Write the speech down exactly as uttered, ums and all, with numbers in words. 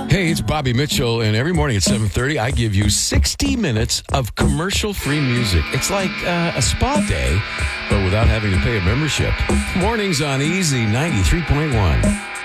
Hey, it's Bobby Mitchell, and every morning at seven thirty, I give you sixty minutes of commercial-free music. It's like uh, a spa day, but without having to pay a membership. Mornings on Easy ninety-three point one.